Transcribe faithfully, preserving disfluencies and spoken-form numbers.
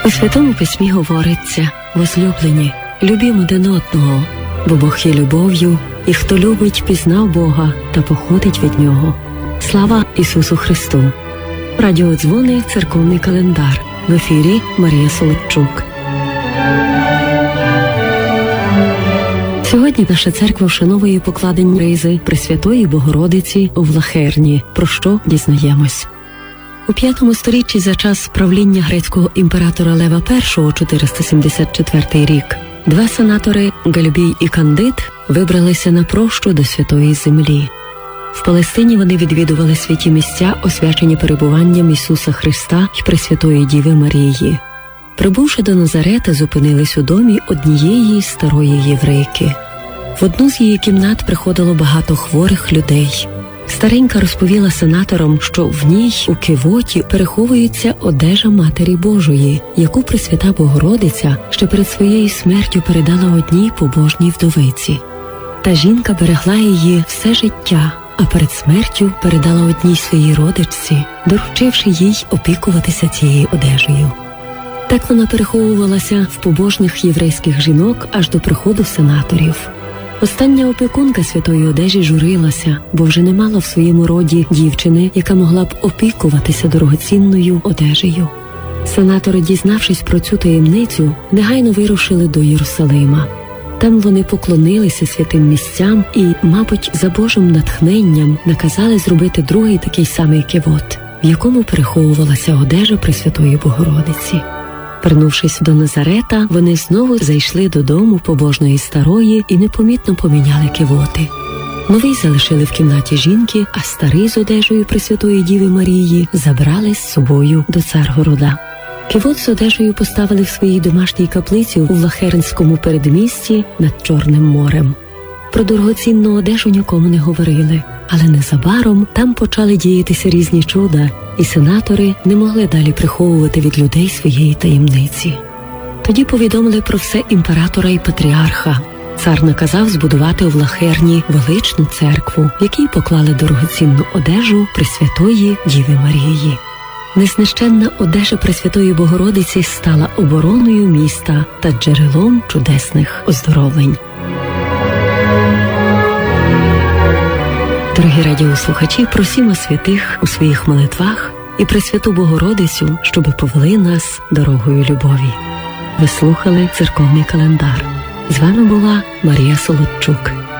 У Святому Письмі говориться: возлюблені, любімо один одного, бо Бог є любов'ю, і хто любить, пізнав Бога та походить від Нього. Слава Ісусу Христу! Радіодзвони «Церковний календар». В ефірі Марія Солодчук. Сьогодні наша церква вшановує покладені ризи Пресвятої Богородиці у Влахерні, про що дізнаємось. У п'ятому сторіччі за час правління грецького імператора Лева І, чотириста сімдесят четвертий рік, два сенатори Гальбій і Кандид вибралися на прощу до Святої Землі. В Палестині вони відвідували святі місця, освячені перебуванням Ісуса Христа й Пресвятої Діви Марії. Прибувши до Назарета, зупинились у домі однієї старої єврейки. В одну з її кімнат приходило багато хворих людей. Старенька розповіла сенаторам, що в ній у кивоті переховується одежа Матері Божої, яку Пресвята Богородиця ще перед своєю смертю передала одній побожній вдовиці. Та жінка берегла її все життя, а перед смертю передала одній своїй родичці, доручивши їй опікуватися цією одежею. Так вона переховувалася в побожних єврейських жінок аж до приходу сенаторів. Остання опікунка святої одежі журилася, бо вже не мала в своєму роді дівчини, яка могла б опікуватися дорогоцінною одежею. Сенатори, дізнавшись про цю таємницю, негайно вирушили до Єрусалима. Там вони поклонилися святим місцям і, мабуть, за Божим натхненням наказали зробити другий такий самий кивот, в якому переховувалася одежа Пресвятої Богородиці. Вернувшись до Назарета, вони знову зайшли додому побожної старої і непомітно поміняли кивоти. Новий залишили в кімнаті жінки, а старий з одежею Пресвятої Діви Марії забрали з собою до Царгорода. Кивот з одежею поставили в своїй домашній каплиці у Влахернському передмісті над Чорним морем. Про дорогоцінну одежу нікому не говорили, але незабаром там почали діятися різні чуда, і сенатори не могли далі приховувати від людей своєї таємниці. Тоді повідомили про все імператора і патріарха. Цар наказав збудувати у Влахерні величну церкву, в якій поклали дорогоцінну одежу Пресвятої Діви Марії. Незнищенна одежа Пресвятої Богородиці стала обороною міста та джерелом чудесних оздоровлень. Дорогі радіослухачі, просімо святих у своїх молитвах і Пресвяту Богородицю, щоби повели нас дорогою любові. Ви слухали «Церковний календар». З вами була Марія Солодчук.